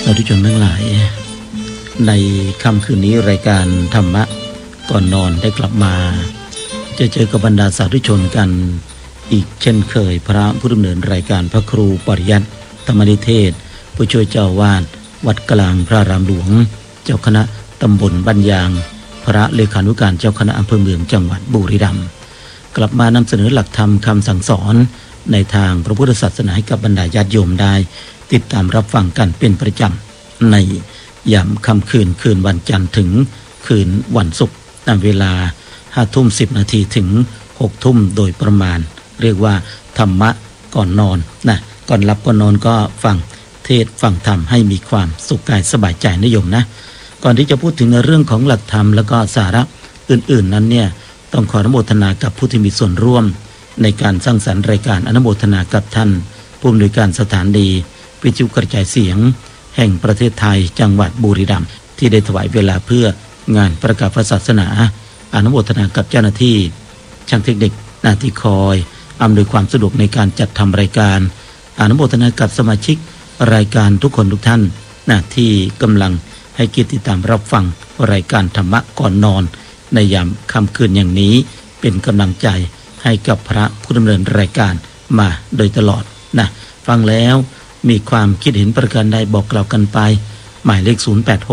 าธุชนทั้งหลายในค่ำคืนนี้รายการธรรมะก่อนนอนได้กลับมาจะเจอกับบรรดาสาธุชนกันอีกเช่นเคยพระผู้ดำเนินรายการพระครูปริยัติธรรมนิเทศผู้ช่วยเจ้าวาดวัดกลางพระรามหลวงเจ้าคณะตำบลบ้านยางพระเลขานุการเจ้าคณะอำเภอเมืองจังหวัดบุรีรัมย์กลับมานำเสนอหลักธรรมคำสั่งสอนในทางพระพุทธศาสนาให้กับบรรดาญาติโยมได้ติดตามรับฟังกันเป็นประจำในยามค่ำคืนวันจันทร์ถึงคืนวันศุกร์ตามเวลา 5:10 นาทีถึง 6 ทุ่มโดยประมาณเรียกว่าธรรมะก่อนนอนนะก่อนหลับก่อนนอนก็ฟังเทศน์ฟังธรรมให้มีความสุขกายสบายใจนะโยมนะก่อนที่จะพูดถึงในเรื่องของหลักธรรมแล้วก็สาระอื่นๆนั้นเนี่ยต้องขออนุโมทนากับผู้ที่มีส่วนร่วมในการสร้างสรรค์รายการอนุโมทนากับท่านผู้อำนวยการสถานีวิทยุกระจายเสียงแห่งประเทศไทยจังหวัดบุรีรัมย์ที่ได้ถวายเวลาเพื่องานประกาศศาสนาอนุโมทนากับเจ้าหน้าที่ช่างเทคนิคหน้าที่คอยอำนวยความสะดวกในการจัดทำรายการอนุโมทนากับสมาชิกรายการทุกคนทุกท่านที่กำลังให้เกียรติติดตามรับฟังรายการธรรมะก่อนนอนในยามค่ำคืนอย่างนี้เป็นกำลังใจให้กับพระผู้ดำเนินรายการมาโดยตลอดนะฟังแล้วมีความคิดเห็นประการใดบอกกล่าวกันไปหมายเลข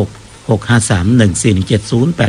086-653-1417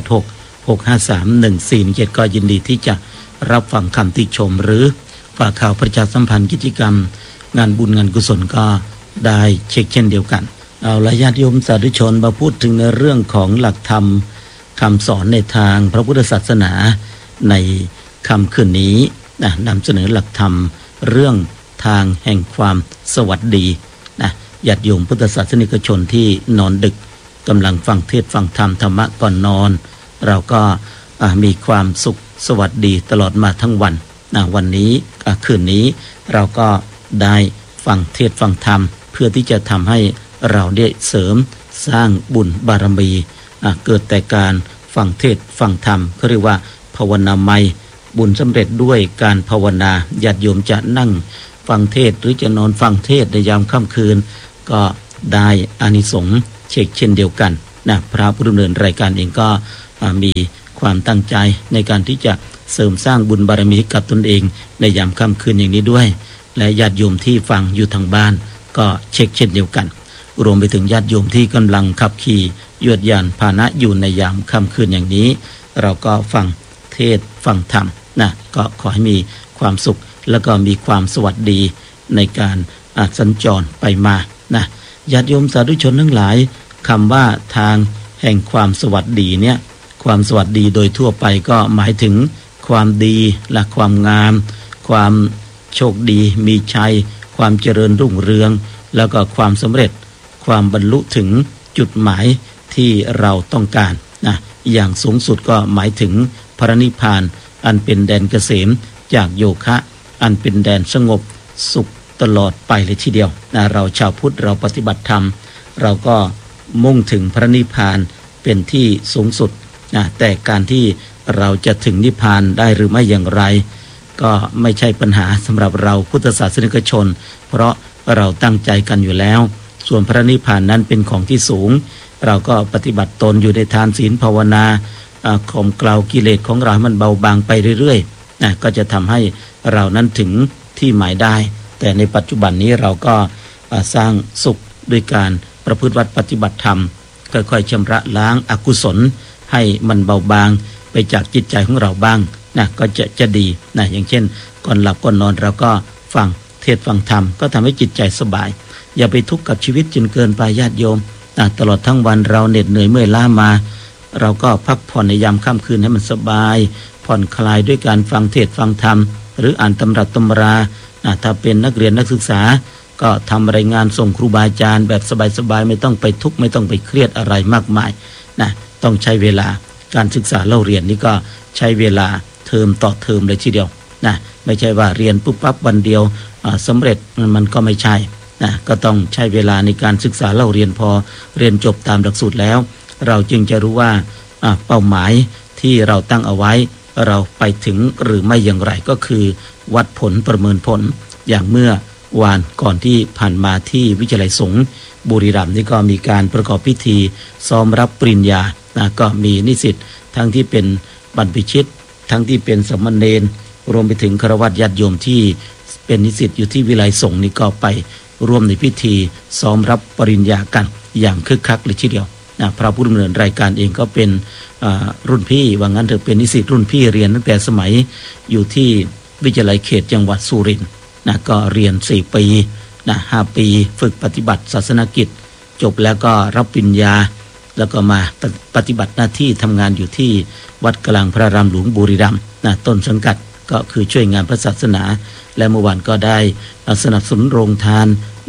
086-653-1417 ก็ยินดีที่จะรับฟังคำติชมหรือฝากข่าวประชาสัมพันธ์กิจกรรมงานบุญงานกุศลก็ได้เช็คเช่นเดียวกันเอาละญาติโยมสาธุชนมาพูดถึงในเรื่องของหลักธรรมคำสอนในทางพระพุทธศาสนาในค่ำคืนนี้นำเสนอหลักธรรมเรื่องทางแห่งความสวัสดีญาติโยมพุทธศาสนิกชนที่นอนดึกกำลังฟังเทศน์ฟังธรรมธรรมะก่อนนอนเราก็มีความสุขสวัสดีตลอดมาทั้งวันวันนี้คืนนี้เราก็ได้ฟังเทศน์ฟังธรรมเพื่อที่จะทำให้เราได้เสริมสร้างบุญบารมีเกิดแต่การฟังเทศน์ฟังธรรมเขาเรียกว่าภาวนาไมยบุญสำเร็จด้วยการภาวนาญาติโยมจะนั่งฟังเทศน์หรือจะนอนฟังเทศน์ในยามค่ำคืนก็ได้อานิสงส์เช่นเดียวกันพระผู้ดำเนินรายการเองก็มีความตั้งใจในการที่จะเสริมสร้างบุญบารมีกับตนเองในยามค่ำคืนอย่างนี้ด้วยและญาติโยมที่ฟังอยู่ทางบ้านก็เช็คเช่นเดียวกันรวมไปถึงญาติโยมที่กำลังขับขี่ยวดยานพาหนะอยู่ในยามค่ำคืนอย่างนี้เราก็ฟังเทศน์ฟังธรรมก็ขอให้มีความสุขแล้วก็มีความสวัสดีในการสัญจรไปมาญาติโยมสาธุชนทั้งหลายคำว่าทางแห่งความสวัสดีเนี่ยความสวัสดีโดยทั่วไปก็หมายถึงความดีและความงามความโชคดีมีชัยความเจริญรุ่งเรืองแล้วก็ความสำเร็จความบรรลุถึงจุดหมายที่เราต้องการอย่างสูงสุดก็หมายถึงพระนิพพานอันเป็นแดนเกษมจากโยคะอันเป็นแดนสงบสุขตลอดไปเลยทีเดียวเราชาวพุทธเราปฏิบัติธรรมเราก็มุ่งถึงพระนิพพานเป็นที่สูงสุดแต่การที่เราจะถึงนิพพานได้หรือไม่อย่างไรก็ไม่ใช่ปัญหาสำหรับเราพุทธศาสนิกชนเพราะเราตั้งใจกันอยู่แล้วส่วนพระนิพพานนั้นเป็นของที่สูงเราก็ปฏิบัติตนอยู่ในทานศีลภาวนาข่มเกลากิเลสของเรามันเบาบางไปเรื่อยๆก็จะทำให้เรานั้นถึงที่หมายได้แต่ในปัจจุบันนี้เราก็สร้างสุขด้วยการประพฤติวัดปฏิบัติธรรมค่อยๆชำระล้างอกุศลให้มันเบาบางไปจากจิตใจของเราบ้างก็จะดีอย่างเช่นก่อนหลับก่อนนอนเราก็ฟังเทศน์ฟังธรรมก็ทำให้จิตใจสบายอย่าไปทุกข์กับชีวิตจนเกินไปญาติโยมตลอดทั้งวันเราเหน็ดเหนื่อยเมื่อยล้ามาเราก็พักผ่อนในยามค่ำคืนให้มันสบายผ่อนคลายด้วยการฟังเทศน์ฟังธรรมหรืออ่านตำรับตำราถ้าเป็นนักเรียนนักศึกษาก็ทำรายงานส่งครูบาอาจารย์แบบสบายๆไม่ต้องไปทุกข์ไม่ต้องไปเครียดอะไรมากมายต้องใช้เวลาการศึกษาเล่าเรียนนี่ก็ใช้เวลาเทอมต่อเทอมเลยทีเดียวไม่ใช่ว่าเรียนปุ๊บปั๊บวันเดียวสำเร็จมันก็ไม่ใช่ก็ต้องใช้เวลาในการศึกษาเล่าเรียนพอเรียนจบตามหลักสูตรแล้วเราจึงจะรู้ว่าเป้าหมายที่เราตั้งเอาไว้เราไปถึงหรือไม่อย่างไรก็คือวัดผลประเมินผลอย่างเมื่อวานก่อนที่ผ่านมาที่วิทยาลัยสงฆ์บุรีรัมย์นี่ก็มีการประกอบพิธีซ้อมรับปริญญาก็มีนิสิตทั้งที่เป็นบรรพชิตทั้งที่เป็นสามเณรรวมไปถึงฆราวาสญาติโยมที่เป็นนิสิตอยู่ที่วิทยาลัยสงฆ์นี่ก็ไปร่วมในพิธีซ้อมรับปริญญากันอย่างคึกคักเลยทีเดียวพระผู้ดำเนินรายการเองก็เป็นรุ่นพี่ว่างั้นเถอะเป็นนิสิตรุ่นพี่เรียนตั้งแต่สมัยอยู่ที่วิทยาลัยเขตจังหวัดสุรินทร์ก็เรียน4 ปี5 ปีฝึกปฏิบัติศาสนกิจจบแล้วก็รับปริญญาแล้วก็มาปฏิบัติหน้าที่ทำงานอยู่ที่วัดกลางพระรามหลวงบุรีรัมย์ต้นสังกัดก็คือช่วยงานพระศาสนาและเมื่อวานก็ได้สนับสนุนโรงทาน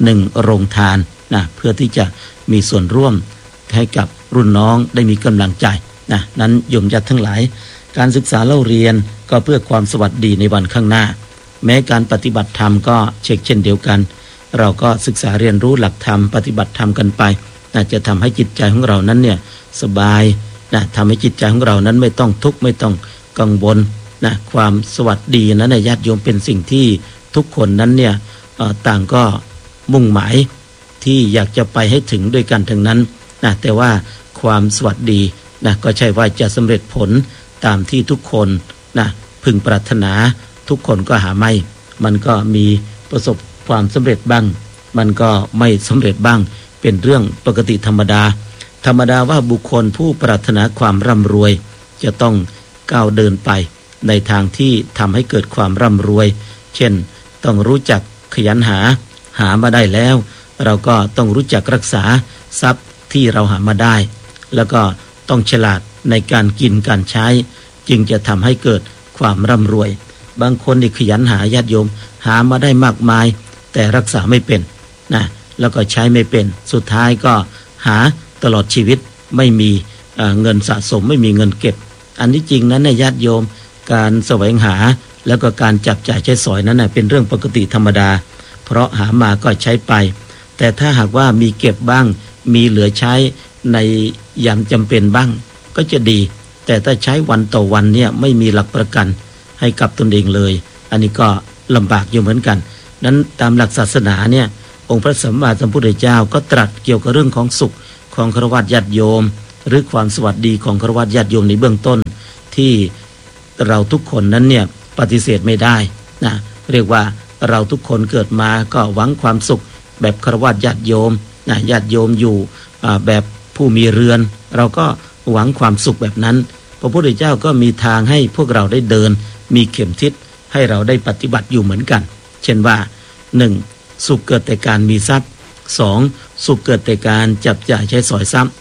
1 โรงทานเพื่อที่จะมีส่วนร่วมให้กับรุ่นน้องได้มีกำลังใจนั้นโยมญาติทั้งหลายการศึกษาเล่าเรียนก็เพื่อความสวัสดีในวันข้างหน้าแม้การปฏิบัติธรรมก็เช่นเดียวกันเราก็ศึกษาเรียนรู้หลักธรรมปฏิบัติธรรมกันไปจะทำให้จิตใจของเรานั้นเนี่ยสบายทำให้จิตใจของเรานั้นไม่ต้องทุกข์ไม่ต้องกังวลความสวัสดีนั้นญาติโยมเป็นสิ่งที่ทุกคนนั้นเนี่ยต่างก็มุ่งหมายที่อยากจะไปให้ถึงด้วยกันทั้งนั้นแต่ว่าความสวัสดีก็ใช่ว่าจะสำเร็จผลตามที่ทุกคนพึงปรารถนาทุกคนก็หาไม่มันก็มีประสบความสำเร็จบ้างมันก็ไม่สำเร็จบ้างเป็นเรื่องปกติธรรมดาว่าบุคคลผู้ปรารถนาความร่ำรวยจะต้องก้าวเดินไปในทางที่ทำให้เกิดความร่ำรวยเช่นต้องรู้จักขยันหามาได้แล้วเราก็ต้องรู้จักรักษาทรัพย์ที่เราหามาได้แล้วก็ต้องฉลาดในการกินการใช้จึงจะทำให้เกิดความร่ำรวยบางคนที่ขยันหาญาติโยมหามาได้มากมายแต่รักษาไม่เป็นแล้วก็ใช้ไม่เป็นสุดท้ายก็หาตลอดชีวิตไม่มีเงินสะสมไม่มีเงินเก็บอันที่จริงนั้นญาติโยมการแสวงหาแล้วก็การจับจ่ายใช้สอยนั้นเป็นเรื่องปกติธรรมดาเพราะหามาก็ใช้ไปแต่ถ้าหากว่ามีเก็บบ้างมีเหลือใช้ในยามจำเป็นบ้างก็จะดีแต่ถ้าใช้วันต่อวันเนี่ยไม่มีหลักประกันให้กับตนเองเลยอันนี้ก็ลำบากอยู่เหมือนกันนั้นตามหลักศาสนาเนี่ยองค์พระสัมมาสัมพุทธเจ้าก็ตรัสเกี่ยวกับเรื่องของสุขของฆราวาสญาติโยมหรือความสวัสดีของฆราวาสญาติโยมในเบื้องต้นที่เราทุกคนนั้นเนี่ยปฏิเสธไม่ได้เรียกว่าเราทุกคนเกิดมาก็หวังความสุขแบบฆราวาสญาติโยมญาติโยมอยู่แบบผู้มีเรือนเราก็หวังความสุขแบบนั้นพระพุทธเจ้าก็มีทางให้พวกเราได้เดินมีเข็มทิศให้เราได้ปฏิบัติอยู่เหมือนกันเช่นว่า 1. สุขเกิดแต่การมีทรัพย์ 2. สุขเกิดแต่การจับจ่ายใช้สอยทรัพย์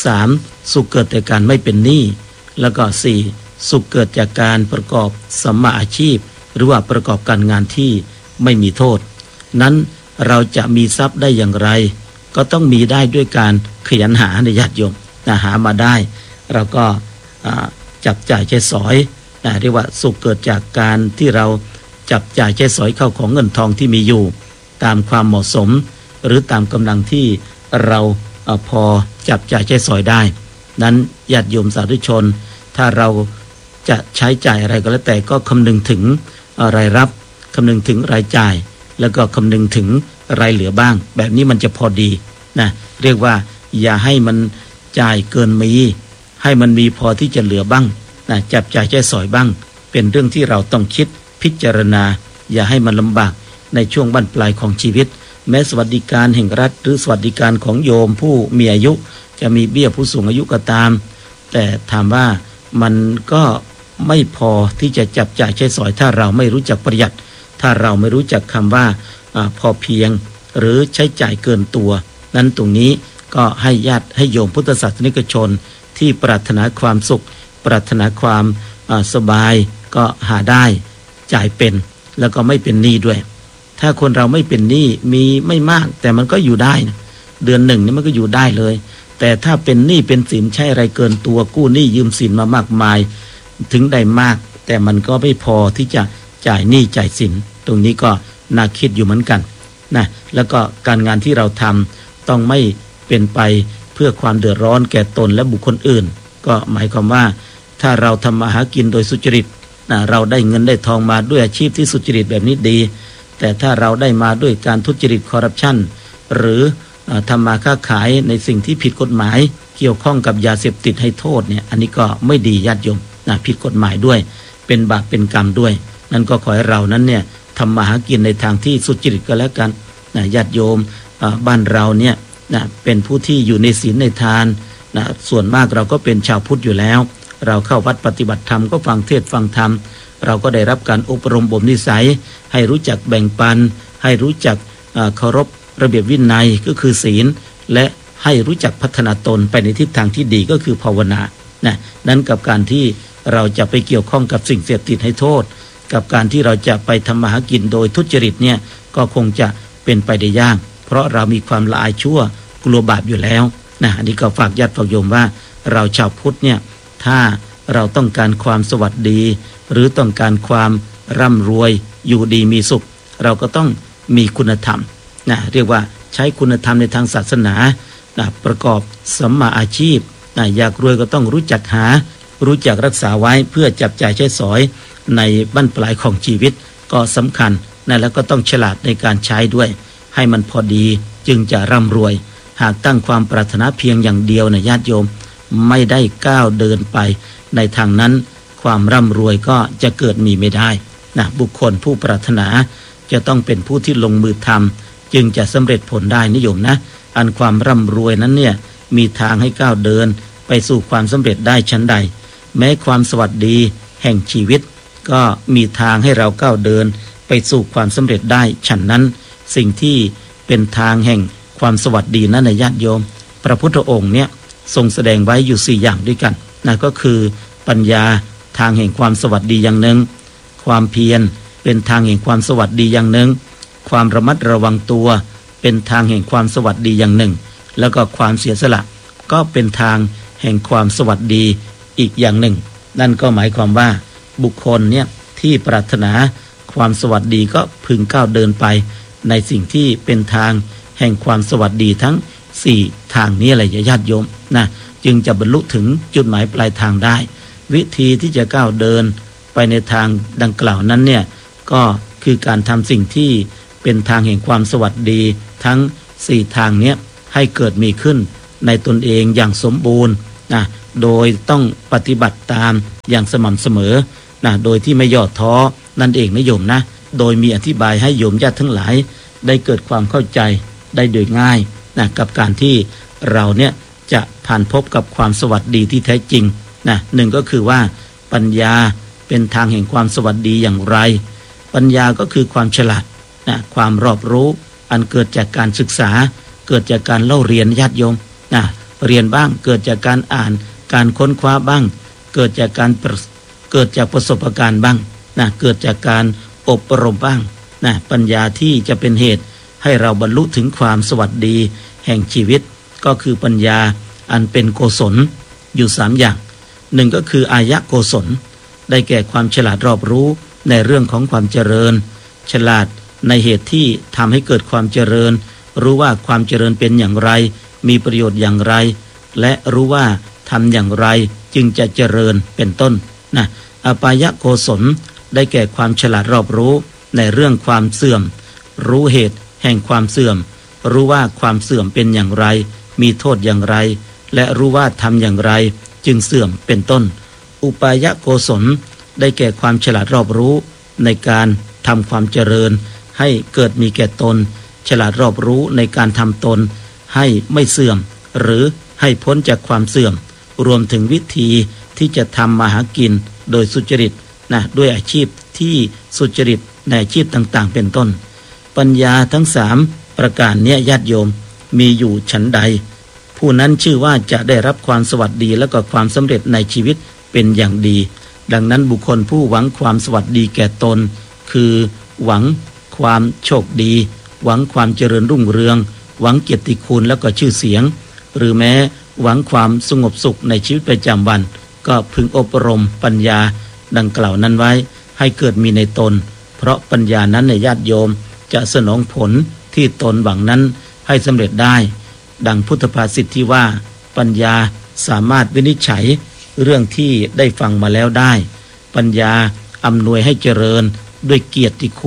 3. สุขเกิดแต่การไม่เป็นหนี้แล้วก็ 4. สุขเกิดจากการประกอบสัมมาอาชีพหรือว่าประกอบการงานที่ไม่มีโทษนั้นเราจะมีทรัพย์ได้อย่างไรก็ต้องมีได้ด้วยการขยันหาในญาติโยมหามาได้เราก็จับจ่ายใช้สอยเรียกว่าสุขเกิดจากการที่เราจับจ่ายใช้สอยเข้าของเงินทองที่มีอยู่ตามความเหมาะสมหรือตามกำลังที่เราพอจับจ่ายใช้สอยได้นั้นญาติโยมสาธุชนถ้าเราจะใช้จ่ายอะไรก็แล้วแต่ก็คำนึงถึงรายรับคำนึงถึงรายจ่ายแล้วก็คำนึงถึงรายเหลือบ้างแบบนี้มันจะพอดีเรียกว่าอย่าให้มันจ่ายเกินมีให้มันมีพอที่จะเหลือบ้างจับจ่ายใช้สอยบ้างเป็นเรื่องที่เราต้องคิดพิจารณาอย่าให้มันลำบากในช่วงบั้นปลายของชีวิตแม้สวัสดิการแห่งรัฐหรือสวัสดิการของโยมผู้มีอายุจะมีเบี้ยผู้สูงอายุก็ตามแต่ถามว่ามันก็ไม่พอที่จะจับจ่ายใช้สอยถ้าเราไม่รู้จักประหยัดถ้าเราไม่รู้จักคำว่าพอเพียงหรือใช้จ่ายเกินตัวนั้นตรงนี้ก็ให้ญาติให้โยมพุทธศาสนิกชนที่ปรารถนาความสุขปรารถนาความสบายก็หาได้จ่ายเป็นแล้วก็ไม่เป็นหนี้ด้วยถ้าคนเราไม่เป็นหนี้มีไม่มากแต่มันก็อยู่ได้นะเดือนหนึ่งนี่มันก็อยู่ได้เลยแต่ถ้าเป็นหนี้เป็นสินใช้อะไรเกินตัวกู้หนี้ยืมสินมามากมายถึงได้มากแต่มันก็ไม่พอที่จะจ่ายหนี้จ่ายสินตรงนี้ก็น่าคิดอยู่เหมือนกันแล้วก็การงานที่เราทำต้องไม่เป็นไปเพื่อความเดือดร้อนแก่ตนและบุคคลอื่นก็หมายความว่าถ้าเราทำมาหากินโดยสุจริตเราได้เงินได้ทองมาด้วยอาชีพที่สุจริตแบบนี้ดีแต่ถ้าเราได้มาด้วยการทุจริตคอร์รัปชันหรือทำมาค้าขายในสิ่งที่ผิดกฎหมายเกี่ยวข้องกับยาเสพติดให้โทษเนี่ยอันนี้ก็ไม่ดีญาติโยมผิดกฎหมายด้วยเป็นบาปเป็นกรรมด้วยนั่นก็ขอให้เรานั้นเนี่ยทำมาหากินในทางที่สุจริตก็แล้วกันญาติโยมบ้านเราเนี่ยเป็นผู้ที่อยู่ในศีลในทานส่วนมากเราก็เป็นชาวพุทธอยู่แล้วเราเข้าวัดปฏิบัติธรรมก็ฟังเทศน์ฟังธรรมเราก็ได้รับการอบรมบ่มนิสัยให้รู้จักแบ่งปันให้รู้จักเคารพระเบียบวินัยก็คือศีลและให้รู้จักพัฒนาตนไปในทิศทางที่ดีก็คือภาวนานั้นกับการที่เราจะไปเกี่ยวข้องกับสิ่งเสพติดให้โทษกับการที่เราจะไปทำมาหากินโดยทุจริตเนี่ยก็คงจะเป็นไปได้ยากเพราะเรามีความละอายชั่วกลัวบาปอยู่แล้วอันนี้ก็ฝากญาติฝากโยมว่าเราชาวพุทธเนี่ยถ้าเราต้องการความสวัสดีหรือต้องการความร่ำรวยอยู่ดีมีสุขเราก็ต้องมีคุณธรรมเรียกว่าใช้คุณธรรมในทางศาสนาประกอบสัมมาอาชีพอยากรวยก็ต้องรู้จักหารู้จักรักษาไว้เพื่อจับจ่ายใช้สอยในบั้นปลายของชีวิตก็สำคัญแล้วก็ต้องฉลาดในการใช้ด้วยให้มันพอดีจึงจะร่ำรวยหากตั้งความปรารถนาเพียงอย่างเดียวญาติโยมไม่ได้ก้าวเดินไปในทางนั้นความร่ำรวยก็จะเกิดมีไม่ได้บุคคลผู้ปรารถนาจะต้องเป็นผู้ที่ลงมือทำจึงจะสำเร็จผลได้นิยมอันความร่ำรวยนั้นเนี่ยมีทางให้ก้าวเดินไปสู่ความสำเร็จได้ชั้นใดแม้ความสวัสดีแห่งชีวิตก็มีทางให้เราก้าวเดินไปสู่ความสำเร็จได้ฉันนั้นสิ่งที่เป็นทางแห่งความสวัสดีนั้นญาติโยมพระพุทธองค์เนี่ยทรงแสดงไว้อยู่4อย่างด้วยกันก็คือปัญญาทางแห่งความสวัสดีอย่างหนึ่งความเพียรเป็นทางแห่งความสวัสดีอย่างหนึ่งความระมัดระวังตัวเป็นทางแห่งความสวัสดีอย่างหนึ่งแล้วก็ความเสียสละก็เป็นทางแห่งความสวัสดีอีกอย่างหนึ่งนั่นก็หมายความว่าบุคคลเนี่ยที่ปรารถนาความสวัสดีก็พึงก้าวเดินไปในสิ่งที่เป็นทางแห่งความสวัสดีทั้ง4ทางนี้แหละญาติโยมจึงจะบรรลุถึงจุดหมายปลายทางได้วิธีที่จะก้าวเดินไปในทางดังกล่าวนั้นเนี่ยก็คือการทำสิ่งที่เป็นทางแห่งความสวัสดีทั้ง4ทางนี้ให้เกิดมีขึ้นในตนเองอย่างสมบูรณ์โดยต้องปฏิบัติตามอย่างสม่ำเสมอโดยที่ไม่ย่อท้อนั่นเองนะโยมโดยมีอธิบายให้โยมญาติทั้งหลายได้เกิดความเข้าใจได้โดยง่ายกับการที่เราเนี่ยจะผ่านพบกับความสวัสดีที่แท้จริงหนึ่งก็คือว่าปัญญาเป็นทางแห่งความสวัสดีอย่างไรปัญญาก็คือความฉลาดความรอบรู้อันเกิดจากการศึกษาเกิดจากการเล่าเรียนญาติโยมเรียนบ้างเกิดจากการอ่านการค้นคว้าบ้างเกิดจากประสบการณ์บ้างเกิดจากการอบรมบ้างปัญญาที่จะเป็นเหตุให้เราบรรลุถึงความสวัสดีแห่งชีวิตก็คือปัญญาอันเป็นโกศลอยู่3อย่างหนึ่งก็คืออายะโกศลได้แก่ความฉลาดรอบรู้ในเรื่องของความเจริญฉลาดในเหตุที่ทำให้เกิดความเจริญรู้ว่าความเจริญเป็นอย่างไรมีประโยชน์อย่างไรและรู้ว่าทำอย่างไรจึงจะเจริญเป็นต้นอปายะโกศลได้แก่ความฉลาดรอบรู้ในเรื่องความเสื่อมรู้เหตุแห่งความเสื่อมรู้ว่าความเสื่อมเป็นอย่างไรมีโทษอย่างไรและรู้ว่าทำอย่างไรจึงเสื่อมเป็นต้นอุปายะโกศลได้แก่ความฉลาดรอบรู้ในการทำความเจริญให้เกิดมีแก่ตนฉลาดรอบรู้ในการทำตนให้ไม่เสื่อมหรือให้พ้นจากความเสื่อมรวมถึงวิธีที่จะทำมาหากินโดยสุจริตด้วยอาชีพที่สุจริตในอาชีพต่างๆเป็นต้นปัญญาทั้ง3ประการนี้ญาติโยมมีอยู่ฉันใดผู้นั้นชื่อว่าจะได้รับความสวัสดีและก็ความสำเร็จในชีวิตเป็นอย่างดีดังนั้นบุคคลผู้หวังความสวัสดีแก่ตนคือหวังความโชคดีหวังความเจริญรุ่งเรืองหวังเกียรติคุณและก็ชื่อเสียงหรือแม้หวังความสงบสุขในชีวิตประจำวันก็พึงอบรมปัญญาดังกล่าวนั้นไว้ให้เกิดมีในตนเพราะปัญญานั้นในญาติโยมจะสนองผลที่ตนหวังนั้นให้สำเร็จได้ดังพุทธภาษิตที่ว่าปัญญาสามารถวินิจฉัยเรื่องที่ได้ฟังมาแล้วได้ปัญญาอำนวยให้เจริญด้วยเกียรติคุณ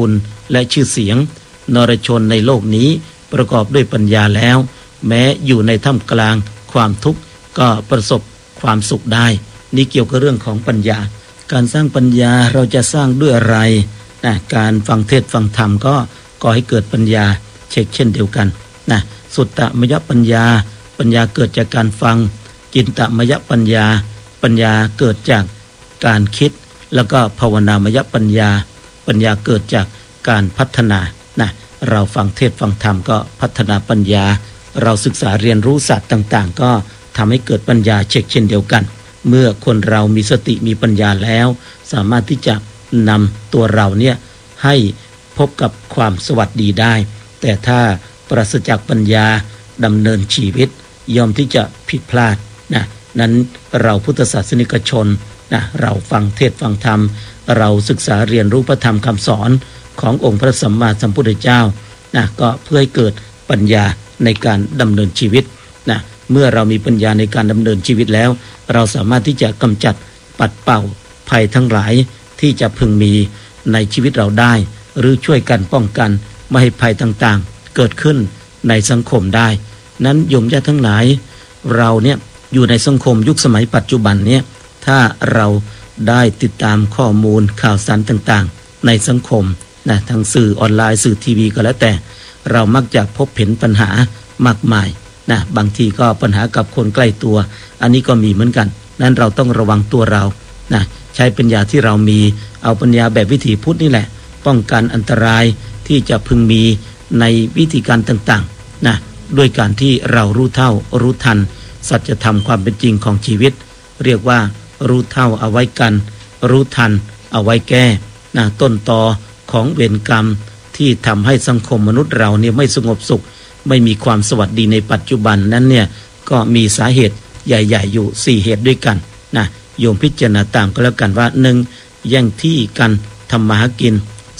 และชื่อเสียงนรชนในโลกนี้ประกอบด้วยปัญญาแล้วแม้อยู่ในท่ามกลางความทุกข์ก็ประสบความสุขได้นี่เกี่ยวกับเรื่องของปัญญาการสร้างปัญญาเราจะสร้างด้วยอะไรนะการฟังเทศน์ฟังธรรมก็ก่อให้เกิดปัญญาเช่นเดียวกันนะสุตตมยปัญญาปัญญาเกิดจากการฟังจินตมยปัญญาปัญญาเกิดจากการคิดแล้วก็ภาวนามยปัญญาปัญญาเกิดจากการพัฒนานะเราฟังเทศน์ฟังธรรมก็พัฒนาปัญญาเราศึกษาเรียนรู้ศาสตร์ต่างๆก็ทำให้เกิดปัญญาเช่นเดียวกันเมื่อคนเรามีสติมีปัญญาแล้วสามารถที่จะนำตัวเราเนี่ยให้พบกับความสวัสดีได้แต่ถ้าปราศจากปัญญาดำเนินชีวิตย่อมที่จะผิดพลาดนะนั้นเราพุทธศาสนิกชนนะเราฟังเทศน์ฟังธรรมเราศึกษาเรียนรู้พระธรรมคำสอนขององค์พระสัมมาสัมพุทธเจ้านะก็เพื่อให้เกิดปัญญาในการดำเนินชีวิตนะเมื่อเรามีปัญญาในการดำเนินชีวิตแล้วเราสามารถที่จะกำจัดปัดเป่าภัยทั้งหลายที่จะพึงมีในชีวิตเราได้หรือช่วยกันป้องกันไม่ให้ภัยต่างๆเกิดขึ้นในสังคมได้นั้นโยมญาติทั้งหลายเราเนี่ยอยู่ในสังคมยุคสมัยปัจจุบันเนี่ยถ้าเราได้ติดตามข้อมูลข่าวสารต่างๆในสังคมนะทางสื่อออนไลน์สื่อทีวีก็แล้วแต่เรามักจะพบเห็นปัญหามากมายนะบางทีก็ปัญหากับคนใกล้ตัวอันนี้ก็มีเหมือนกันนั้นเราต้องระวังตัวเรานะใช้ปัญญาที่เรามีเอาปัญญาแบบวิถีพุทธนี่แหละป้องกันอันตรายที่จะพึงมีในวิธีการต่างๆนะด้วยการที่เรารู้เท่ารู้ทันสัจธรรมความเป็นจริงของชีวิตเรียกว่ารู้เท่าเอาไว้กันรู้ทันเอาไว้แก้นะต้นตอของเวรกรรมที่ทำให้สังคมมนุษย์เราเนี่ยไม่สงบสุขไม่มีความสวัสดีในปัจจุบันนั้นเนี่ยก็มีสาเหตุใหญ่ๆอยู่4เหตุด้วยกันนะโยมพิจารณาตามก็แล้วกันว่า 1. แย่งที่กันทำมาหากิน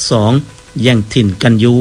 2. แย่งถิ่นกันอยู่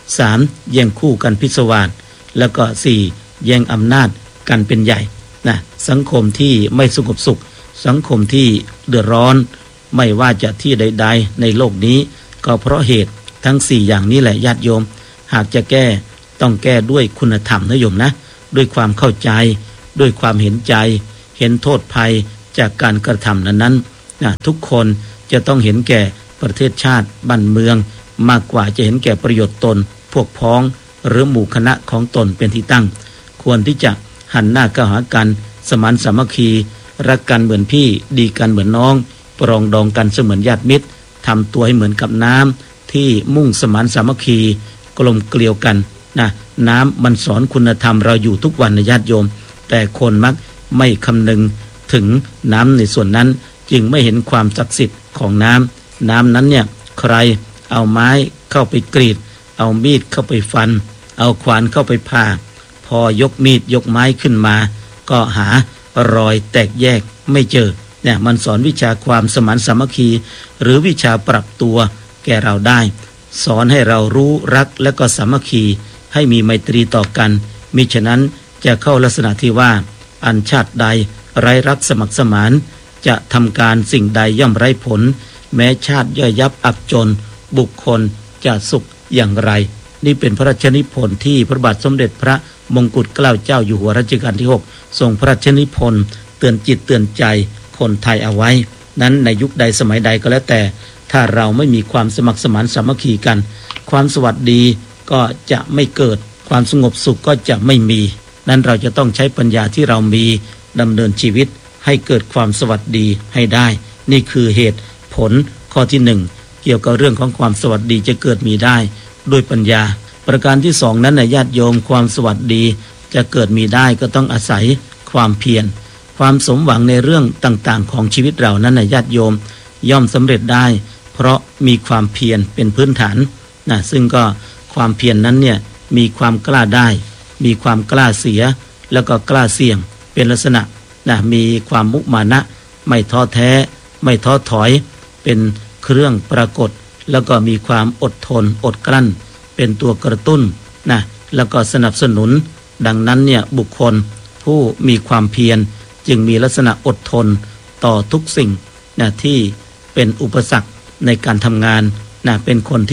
3. แย่งคู่กันพิศวาสแล้วก็ 4. แย่งอำนาจกันเป็นใหญ่นะสังคมที่ไม่สงบสุขสังคมที่เดือดร้อนไม่ว่าจะที่ใดๆในโลกนี้ก็เพราะเหตุทั้ง4อย่างนี้แหละญาติโยมหากจะแก้ต้องแก้ด้วยคุณธรรมนะโยมนะด้วยความเข้าใจด้วยความเห็นใจเห็นโทษภัยจากการกระทำนั้นนะทุกคนจะต้องเห็นแก่ประเทศชาติบ้านเมืองมากกว่าจะเห็นแก่ประโยชน์ตนพวกพ้องหรือหมู่คณะของตนเป็นที่ตั้งควรที่จะหันหน้าเข้าหากันสมานสามัคคีรักกันเหมือนพี่ดีกันเหมือนน้องปรองดองกันเสมือนญาติมิตรทำตัวให้เหมือนกับน้ำที่มุ่งสมานสามัคคีกลมเกลียวกันนะน้ำมันสอนคุณธรรมเราอยู่ทุกวันในญาติโยมแต่คนมักไม่คำนึงถึงน้ำในส่วนนั้นจึงไม่เห็นความศักดิ์สิทธิ์ของน้ำนั้นเนี่ยใครเอาไม้เข้าไปกรีดเอามีดเข้าไปฟันเอาขวานเข้าไปผ่าพอยกมีดยกไม้ขึ้นมาก็หารอยแตกแยกไม่เจอเนี่ยมันสอนวิชาความสมานสามัคคีหรือวิชาปรับตัวแก่เราได้สอนให้เรารู้รักและก็สามัคคีให้มีไมตรีต่อกันมิฉะนั้นจะเข้าลักษณะที่ว่าอันชาติใดไร้รักสมัครสมานจะทำการสิ่งใดย่อมไร้ผลแม้ชาติย่อยยับอับจนบุคคลจะสุขอย่างไรนี่เป็นพระราชนิพนธ์ที่พระบาทสมเด็จพระมงกุฎเกล้าเจ้าอยู่หัวรัชกาลที่6ทรงพระราชนิพนธ์เตือนจิตเตือนใจคนไทยเอาไว้นั้นในยุคใดสมัยใดก็แล้วแต่ถ้าเราไม่มีความสมัครสมานสามัคคีกันความสวัสดีก็จะไม่เกิดความสงบสุขก็จะไม่มีนั้นเราจะต้องใช้ปัญญาที่เรามีดำเนินชีวิตให้เกิดความสวัสดีให้ได้นี่คือเหตุผลข้อที่1เกี่ยวกับเรื่องของความสวัสดีจะเกิดมีได้ด้วยปัญญาประการที่2นั้นนะญาติโยมความสวัสดีจะเกิดมีได้ก็ต้องอาศัยความเพียรความสมหวังในเรื่องต่างๆของชีวิตเรานั้นนะญาติโยมย่อมสำเร็จได้เพราะมีความเพียรเป็นพื้นฐานนะซึ่งก็ความเพียรนั้นเนี่ยมีความกล้าได้มีความกล้าเสียแล้วก็กล้าเสี่ยงเป็นลักษณะนะมีความมุมานะไม่ท้อแท้ไม่ท้อถอยเป็นเครื่องปรากฏแล้วก็มีความอดทนอดกลั้นเป็นตัวกระตุ้นนะแล้วก็สนับสนุนดังนั้นเนี่ยบุคคลผู้มีความเพียรจึงมีลักษณะอดทนต่อทุกสิ่งนะที่เป็นอุปสรรคในการทำงานนะเป็นคนที่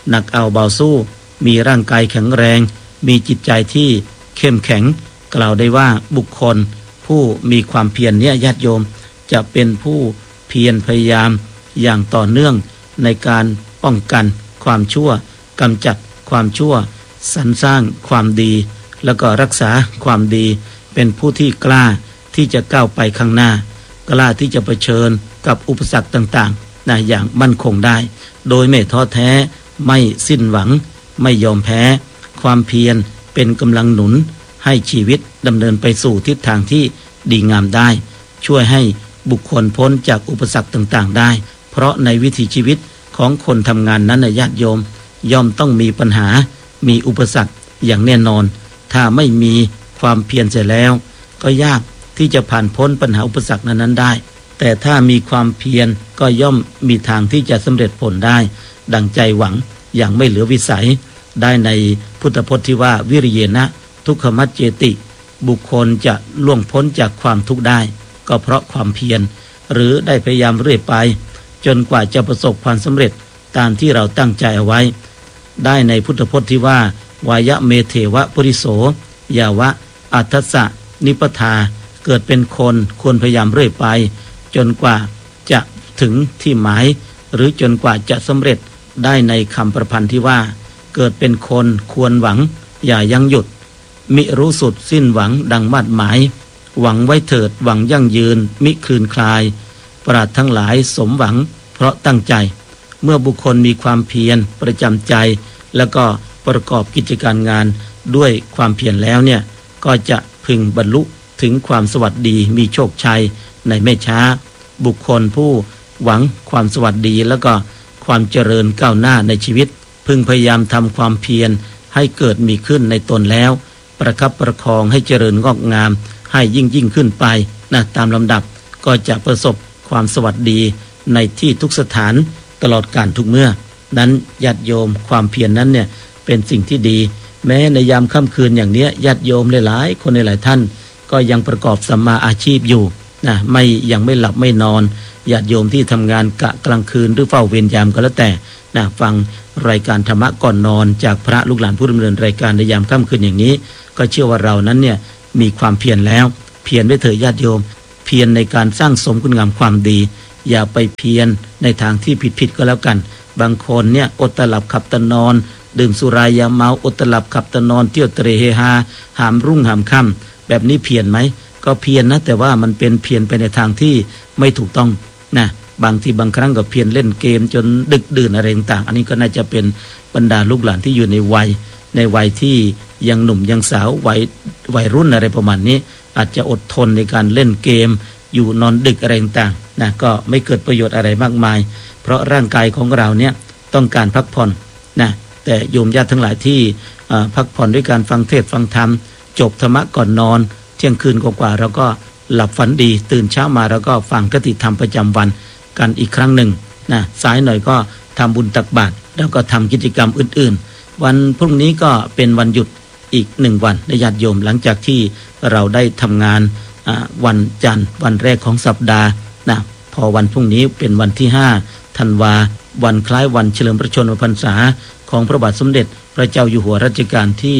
หนักเอาเบาสู้มีร่างกายแข็งแรงมีจิตใจที่เข้มแข็งกล่าวได้ว่าบุคคลผู้มีความเพียรเนี่ยญาติโยมจะเป็นผู้เพียรพยายามอย่างต่อเนื่องในการป้องกันความชั่วกำจัดความชั่วสรรสร้างความดีแล้วก็รักษาความดีเป็นผู้ที่กล้าที่จะก้าวไปข้างหน้ากล้าที่จะเผชิญกับอุปสรรคต่างๆอย่างมั่นคงได้โดยไม่ท้อแท้ไม่สิ้นหวังไม่ยอมแพ้ความเพียรเป็นกำลังหนุนให้ชีวิตดำเนินไปสู่ทิศทางที่ดีงามได้ช่วยให้บุคคลพ้นจากอุปสรรคต่างๆได้เพราะในวิถีชีวิตของคนทำงานนั้นญาติโยมย่อมต้องมีปัญหามีอุปสรรคอย่างแน่นอนถ้าไม่มีความเพียรเสร็จแล้วก็ยากที่จะผ่านพ้นปัญหาอุปสรรคนั้นได้แต่ถ้ามีความเพียรก็ย่อมมีทางที่จะสำเร็จผลได้ดังใจหวังอย่างไม่เหลือวิสัยได้ในพุทธพจน์ที่ว่าวิริเยนะทุกขมัจเจติบุคคลจะล่วงพ้นจากความทุกข์ได้ก็เพราะความเพียรหรือได้พยายามเรื่อยไปจนกว่าจะประสบความสำเร็จตามที่เราตั้งใจเอาไว้ได้ในพุทธพจน์ที่ว่าวายะเมเทวะปุริโสยาวะอัตถสะนิปทาเกิดเป็นคนควรพยายามเรื่อยไปจนกว่าจะถึงที่หมายหรือจนกว่าจะสำเร็จได้ในคำประพันธ์ที่ว่าเกิดเป็นคนควรหวังอย่ายั้งหยุดมิรู้สุดสิ้นหวังดังมาดหมายหวังไว้เถิดหวังยั่งยืนมิคลืนคลายปราดทั้งหลายสมหวังเพราะตั้งใจเมื่อบุคคลมีความเพียรประจำใจแล้วก็ประกอบกิจการงานด้วยความเพียรแล้วเนี่ยก็จะพึงบรรลุถึงความสวัสดีมีโชคชัยในไม่ช้าบุคคลผู้หวังความสวัสดีแล้วก็ความเจริญก้าวหน้าในชีวิตพึงพยายามทำความเพียรให้เกิดมีขึ้นในตนแล้วประคับประคองให้เจริญงอกงามให้ยิ่งขึ้นไปตามลำดับก็จะประสบความสวัสดีในที่ทุกสถานตลอดกาลทุกเมื่อนั้นญาติโยมความเพียรนั้นเนี่ยเป็นสิ่งที่ดีแม้ในยามค่ำคืนอย่างนี้ญาติโยมหลายๆคนหลายท่านก็ยังประกอบสัมมาอาชีพอยู่ยังไม่หลับไม่นอนญาติโยมที่ทำงานกะกลางคืนหรือเฝ้าเวรยามก็แล้วแต่ฟังรายการธรรมะก่อนนอนจากพระลูกหลานผู้ดำเนินรายการในยามค่ำคืนอย่างนี้ก็เชื่อว่าเรานั้นเนี่ยมีความเพียรแล้วเพียรไว้เถิดญาติโยมเพียรในการสร้างสมคุณงามความดีอย่าไปเพียรในทางที่ผิดก็แล้วกันบางคนเนี่ยอดตะหลับขับตะนอนดื่มสุรายาเมาอดตะหลับขับตะนอนเที่ยวเตร่เฮฮาหามรุ่งหามค่ำแบบนี้เพียรไหมก็เพียรนะแต่ว่ามันเป็นเพียรไปในทางที่ไม่ถูกต้องบางทีบางครั้งก็เพียรเล่นเกมจนดึกดื่นอะไรต่างๆอันนี้ก็น่าจะเป็นบรรดาลูกหลานที่อยู่ในวัยที่ยังหนุ่มยังสาววัยรุ่นอะไรประมาณนี้อาจจะอดทนในการเล่นเกมอยู่นอนดึกอะไรต่างๆก็ไม่เกิดประโยชน์อะไรมากมายเพราะร่างกายของเราเนี่ยต้องการพักผ่อนแต่โยมญาติทั้งหลายที่พักผ่อนด้วยการฟังเทศน์ฟังธรรมจบธรรมะก่อนนอนเที่ยงคืนกว่าเราก็หลับฝันดีตื่นเช้ามาแล้วก็ฟังคติธรรมประจำวันกันอีกครั้งหนึ่งสายหน่อยก็ทำบุญตักบาตรแล้วก็ทำกิจกรรมอื่นๆวันพรุ่งนี้ก็เป็นวันหยุดอีก1วันญาติโยมหลังจากที่เราได้ทำงานวันจันทร์วันแรกของสัปดาห์พอวันพรุ่งนี้เป็นวันที่5ธันวาวันคล้ายวันเฉลิมพระชนมพรรษาของพระบาทสมเด็จพระเจ้าอยู่หัวรัชกาลที่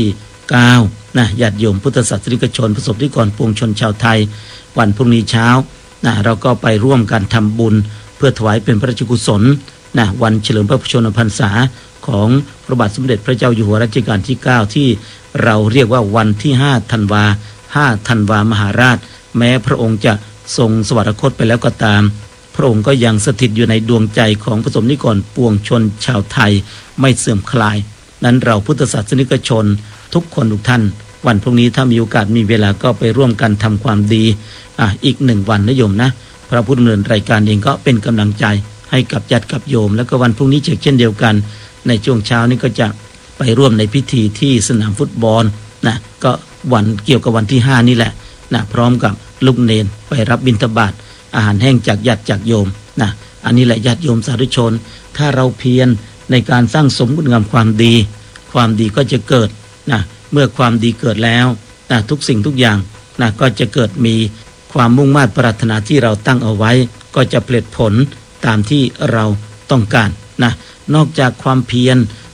9ญาติโยมพุทธศาสนิกชนประสบนิกรปวงชนชาวไทยวันพรุ่งนี้เช้าเราก็ไปร่วมกันทำบุญเพื่อถวายเป็นพระราชกุศลวันเฉลิมพระชนมพรรษาของพระบาทสมเด็จพระเจ้าอยู่หัวรัชกาลที่9ที่เราเรียกว่าวันที่5ธันวามหาราชแม้พระองค์จะทรงสวรรคตไปแล้วก็ตามพระองค์ก็ยังสถิตอยู่ในดวงใจของประสบนิกรปวงชนชาวไทยไม่เสื่อมคลายนั้นเราพุทธศาสนิกชนทุกคนทุกท่านวันพรุ่งนี้ถ้ามีโอกาสมีเวลาก็ไปร่วมกันทำความดีอีก1วันนะโยมนะพระผู้ดำเนินรายการเองก็เป็นกำลังใจให้กับญาติกับโยมแล้วก็วันพรุ่งนี้เช่นเดียวกันในช่วงเช้านี้ก็จะไปร่วมในพิธีที่สนามฟุตบอลก็วันเกี่ยวกับวันที่5นี่แหละพร้อมกับลูกเนนไปรับบิณฑบาตอาหารแห้งจากญาติจากโยมอันนี้แหละญาติโยมสาธุชนถ้าเราเพียรในการสร้างสมคุณงามความดีก็จะเกิดเมื่อความดีเกิดแล้วทุกสิ่งทุกอย่างก็จะเกิดมีความมุ่งมั่นปรารถนาที่เราตั้งเอาไว้ก็จะผลิตผลตามที่เราต้องการนอกจากความเพียร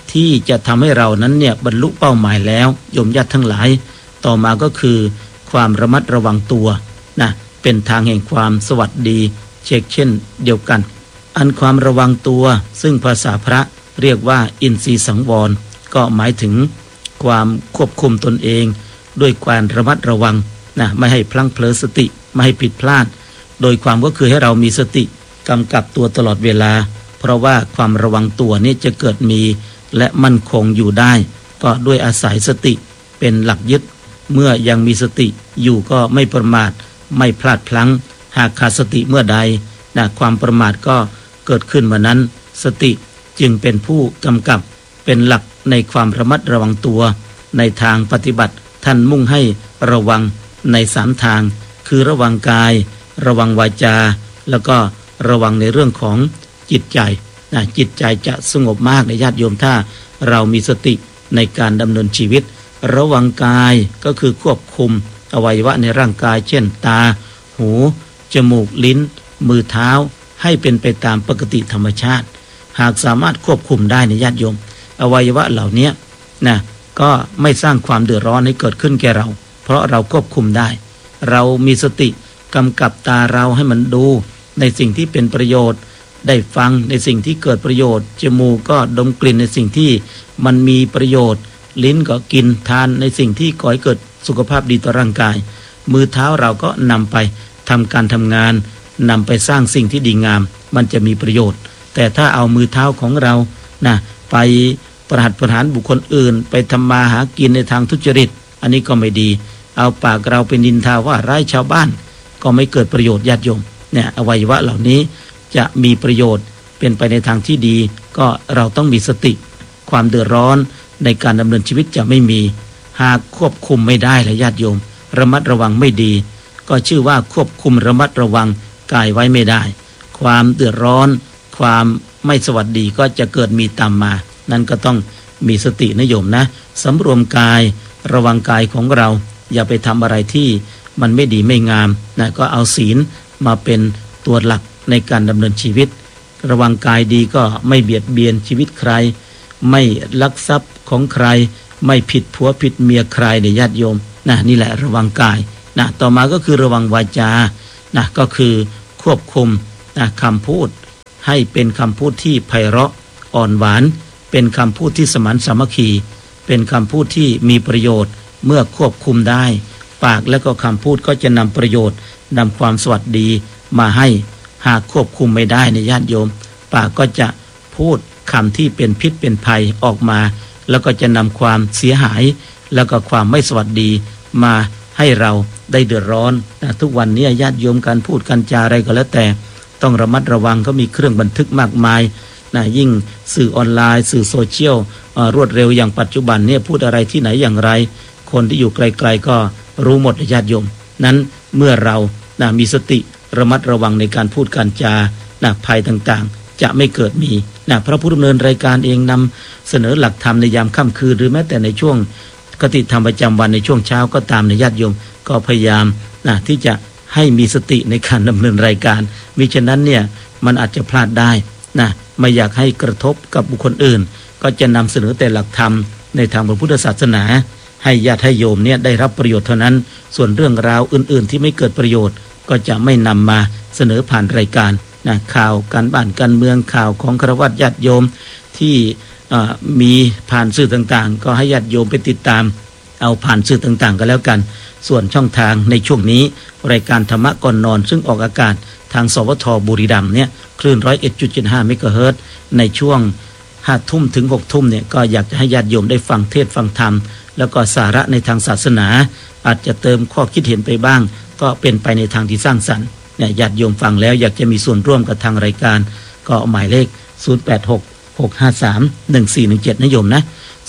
ที่จะทำให้เรานั้นเนี่ยบรรลุเป้าหมายแล้วโยมญาติทั้งหลายต่อมาก็คือความระมัดระวังตัวนะเป็นทางแห่งความสวัสดีเช่นเดียวกันอันความระวังตัวซึ่งภาษาพระเรียกว่าอินทรีย์สังวรก็หมายถึงความควบคุมตนเองด้วยการระมัดระวังนะไม่ให้พลั้งเผลอสติไม่ให้ผิดพลาดโดยความก็คือให้เรามีสติกำกับตัวตลอดเวลาเพราะว่าความระวังตัวนี้จะเกิดมีและมั่นคงอยู่ได้ก็ด้วยอาศัยสติเป็นหลักยึดเมื่อยังมีสติอยู่ก็ไม่ประมาทไม่พลาดพลั้งหากขาดสติเมื่อใดนะความประมาทก็เกิดขึ้นเมื่อนั้นสติจึงเป็นผู้กำกับเป็นหลักในความระมัดระวังตัวในทางปฏิบัติท่านมุ่งให้ระวังใน3ทางคือระวังกายระวังวาจาแล้วก็ระวังในเรื่องของจิตใจนะจิตใจจะสงบมากในญาติโยมถ้าเรามีสติในการดำเนินชีวิตระวังกายก็คือควบคุมอวัยวะในร่างกายเช่นตาหูจมูกลิ้นมือเท้าให้เป็นไปตามปกติธรรมชาติหากสามารถควบคุมได้ในญาติโยมอวัยวะเหล่านี้นะก็ไม่สร้างความเดือดร้อนให้เกิดขึ้นแก่เราเพราะเราควบคุมได้เรามีสติกำกับตาเราให้มันดูในสิ่งที่เป็นประโยชน์ได้ฟังในสิ่งที่เกิดประโยชน์จมูกก็ดมกลิ่นในสิ่งที่มันมีประโยชน์ลิ้นก็กินทานในสิ่งที่ก่อให้เกิดสุขภาพดีต่อร่างกายมือเท้าเราก็นำไปทำการทำงานนำไปสร้างสิ่งที่ดีงามมันจะมีประโยชน์แต่ถ้าเอามือเท้าของเรานะไปประหัตประหารบุคคลอื่นไปทำมาหากินในทางทุจริตอันนี้ก็ไม่ดีเอาปากเราเป็นนินทาว่าร้ายชาวบ้านก็ไม่เกิดประโยชน์ญาติโยมเนี่ยอวัยวะเหล่านี้จะมีประโยชน์เป็นไปในทางที่ดีก็เราต้องมีสติความเดือดร้อนในการดำเนินชีวิตจะไม่มีหากควบคุมไม่ได้และญาติโยมระมัดระวังไม่ดีก็ชื่อว่าควบคุมระมัดระวังกายไว้ไม่ได้ความเดือดร้อนความไม่สวัสดีก็จะเกิดมีตามมานั่นก็ต้องมีสตินะโยมนะสำรวมกายระวังกายของเราอย่าไปทำอะไรที่มันไม่ดีไม่งามนะก็เอาศีลมาเป็นตัวหลักในการดำเนินชีวิตระวังกายดีก็ไม่เบียดเบียนชีวิตใครไม่ลักทรัพย์ของใครไม่ผิดผัวผิดเมียใครในญาติโยมนะนี่แหละระวังกายนะต่อมาก็คือระวังวาจานะก็คือควบคุมนะคำพูดให้เป็นคำพูดที่ไพเราะอ่อนหวานเป็นคำพูดที่สมานสามัคคีเป็นคำพูดที่มีประโยชน์เมื่อควบคุมได้ปากและก็คำพูดก็จะนำประโยชน์นำความสวัสดีมาให้หากควบคุมไม่ได้ในญาติโยมปากก็จะพูดคำที่เป็นพิษเป็นภัยออกมาแล้วก็จะนำความเสียหายแล้วก็ความไม่สวัสดีมาให้เราได้เดือดร้อนนะทุกวันนี้ญาติโยมการพูดการจาอะไรก็แล้วแต่ต้องระมัดระวังเขามีเครื่องบันทึกมากมายนะยิ่งสื่อออนไลน์สื่อโซเชียลรวดเร็วอย่างปัจจุบันเนี่ยพูดอะไรที่ไหนอย่างไรคนที่อยู่ไกลๆก็รู้หมดญาติโยมนั้นเมื่อเรานะมีสติระมัดระวังในการพูดการจานะภัยต่างๆจะไม่เกิดมีนะพระผู้ดำเนินรายการเองนำเสนอหลักธรรมในยามค่ำคืนหรือแม้แต่ในช่วงคติธรรมประจำวันในช่วงเช้าก็ตามในญาติโยมก็พยายามนะที่จะให้มีสติในการดำเนินรายการมิฉะนั้นเนี่ยมันอาจจะพลาดได้นะไม่อยากให้กระทบกับบุคคลอื่นก็จะนำเสนอแต่หลักธรรมในทางพระพุทธศาสนาให้ญาติให้โยมเนี่ยได้รับประโยชน์เท่านั้นส่วนเรื่องราวอื่นๆที่ไม่เกิดประโยชน์ก็จะไม่นำมาเสนอผ่านรายการนะข่าวการบ้านการเมืองข่าวของฆราวาสญาติโยมที่มีผ่านสื่อต่างๆก็ให้ญาติโยมไปติดตามเอาผ่านสื่อต่างๆก็แล้วกันส่วนช่องทางในช่วงนี้รายการธรรมะก่อนนอนซึ่งออกอากาศทางสวทบุรีรัมย์เนี่ยคลื่น 101.75 เมกะเฮิรตซ์ในช่วง 5 ทุ่มถึง 6 ทุ่มเนี่ยก็อยากจะให้ญาติโยมได้ฟังเทศน์ฟังธรรมแล้วก็สาระในทางศาสนาอาจจะเติมข้อคิดเห็นไปบ้างก็เป็นไปในทางที่สร้างสรรค์เนี่ยญาติโยมฟังแล้วอยากจะมีส่วนร่วมกับทางรายการก็หมายเลข0866531417นะโยมนะ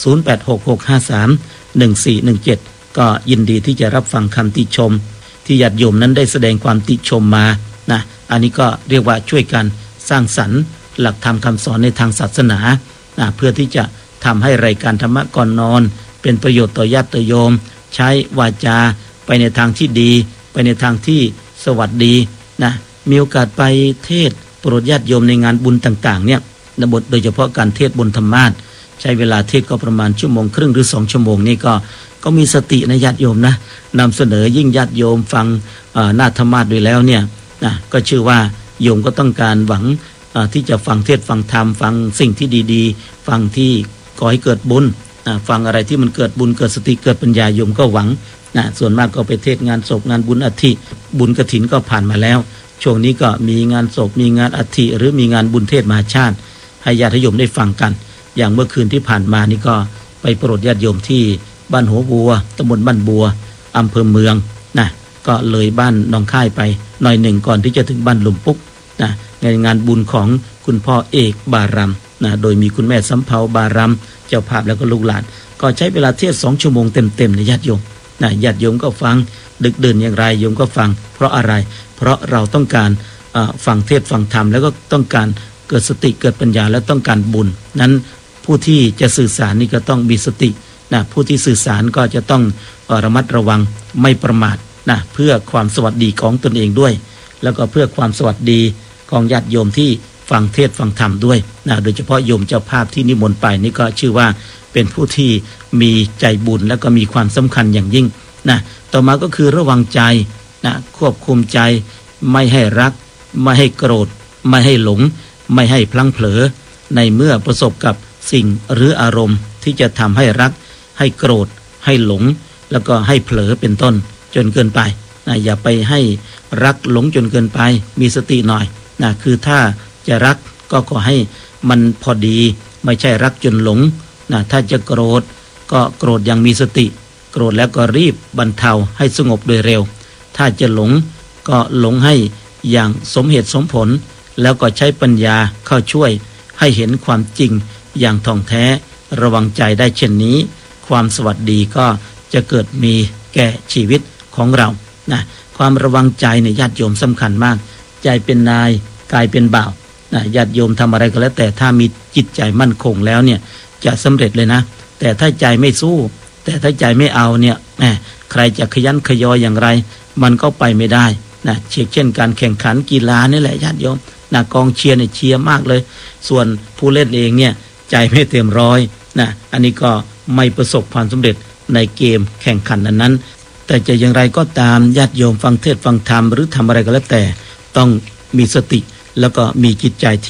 0866531417ก็ยินดีที่จะรับฟังคำติชมที่ญาติโยมนั้นได้แสดงความติชมมานะอันนี้ก็เรียกว่าช่วยกันสร้างสรรค์หลักธรรมคำสอนในทางศาสนาเพื่อที่จะทำให้รายการธรรมะก่อนนอนเป็นประโยชน์ต่อญาติโยมใช้วาจาไปในทางที่ดีไปในทางที่สวัสดีนะมีโอกาสไปเทศโปรดญาติโยมในงานบุญต่างๆเนี่ยโดยเฉพาะการเทศบนธรรมาสใช้เวลาเทศก็ประมาณ1.5 ชั่วโมงหรือ2 ชั่วโมงนี่ก็มีสตินะญาติโยมนะนำเสนอยิ่งญาติโยมฟังหน้าธรรมะด้วยแล้วเนี่ยนะก็ชื่อว่าโยมก็ต้องการหวังที่จะฟังเทศฟังธรรมฟังสิ่งที่ดีๆฟังที่ก่อให้เกิดบุญฟังอะไรที่มันเกิดบุญเกิดสติเกิดปัญญาโยมก็หวังนะส่วนมากก็ไปเทศงานศพงานบุญอัฐิบุญกฐินก็ผ่านมาแล้วช่วงนี้ก็มีงานศพมีงานอัฐิหรือมีงานบุญเทศมหาชาติให้ญาติโยมได้ฟังกันอย่างเมื่อคืนที่ผ่านมานี่ก็ไปโปรดญาติโยมที่บ้านหัวบัวตำบลบ้านบัวอำเภอเมืองนะก็เลยบ้านหนองค่ายไปหน่อยหนึ่งก่อนที่จะถึงบ้านหลุมปุ๊กนะในงานบุญของคุณพ่อเอกบารัมนะโดยมีคุณแม่สำเภาบารัมเจ้าภาพแล้วก็ลูกหลานก็ใช้เวลาเทศ2 ชั่วโมงเต็มๆในญาติโยมนะญาติโยมก็ฟังดึกดื่นอย่างไรโยมก็ฟังเพราะอะไรเพราะเราต้องการฟังเทศฟังธรรมแล้วก็ต้องการเกิดสติเกิดปัญญาและต้องการบุญนั้นผู้ที่จะสื่อสารนี่ก็ต้องมีสตินะผู้ที่สื่อสารก็จะต้องระมัดระวังไม่ประมาทนะเพื่อความสวัสดีของตนเองด้วยแล้วก็เพื่อความสวัสดีของญาติโยมที่ฟังเทศฟังธรรมด้วยนะโดยเฉพาะโยมเจ้าภาพที่นิมนต์ไปนี่ก็ชื่อว่าเป็นผู้ที่มีใจบุญและก็มีความสำคัญอย่างยิ่งนะต่อมาก็คือระวังใจนะควบคุมใจไม่ให้รักไม่ให้โกรธไม่ให้หลงไม่ให้พลั้งเผลอในเมื่อประสบกับสิ่งหรืออารมณ์ที่จะทำให้รักให้โกรธให้หลงแล้วก็ให้เผลอเป็นต้นจนเกินไปนะอย่าไปให้รักหลงจนเกินไปมีสติหน่อยนะคือถ้าจะรักก็ขอให้มันพอดีไม่ใช่รักจนหลงนะถ้าจะโกรธก็โกรธอย่างมีสติโกรธแล้วก็รีบบรรเทาให้สงบโดยเร็วถ้าจะหลงก็หลงให้อย่างสมเหตุสมผลแล้วก็ใช้ปัญญาเข้าช่วยให้เห็นความจริงอย่างท่องแท้ระวังใจได้เช่นนี้ความสวัสดีก็จะเกิดมีแก่ชีวิตของเรานะความระวังใจในญาติโยมสำคัญมากใจเป็นนายกายเป็นบ่าวนะญาติโยมทำอะไรก็แล้วแต่ถ้ามีจิตใจมั่นคงแล้วเนี่ยจะสำเร็จเลยนะแต่ถ้าใจไม่สู้แต่ถ้าใจไม่เอาเนี่ยใครจะขยันขยออย่างไรมันก็ไปไม่ได้นะเช่นการแข่งขันกีฬานี่แหละญาติโยมนะกองเชียร์เนี่ยเชียร์มากเลยส่วนผู้เล่นเองเนี่ยใจไม่เต็มร้อยนะอันนี้ก็ไม่ประสบความสำเร็จในเกมแข่งขันนั้นแต่จะอย่างไรก็ตามญาติโยมฟังเทศน์ฟังธรรมหรือทำอะไรก็แล้วแต่ต้องมีสติแล้วก็มีจิตใจที่